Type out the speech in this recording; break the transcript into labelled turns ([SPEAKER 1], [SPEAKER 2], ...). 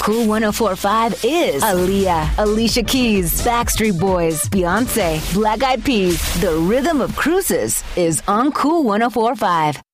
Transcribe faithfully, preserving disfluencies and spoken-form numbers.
[SPEAKER 1] Cool one oh four point five is Aaliyah, Alicia Keys, Backstreet Boys, Beyonce, Black Eyed Peas. The rhythm of cruises is on Cool one oh four point five.